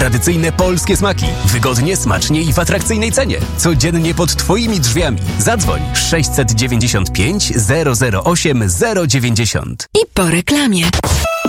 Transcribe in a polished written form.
Tradycyjne polskie smaki. Wygodnie, smacznie i w atrakcyjnej cenie. Codziennie pod Twoimi drzwiami. Zadzwoń 695 008 090. I po reklamie.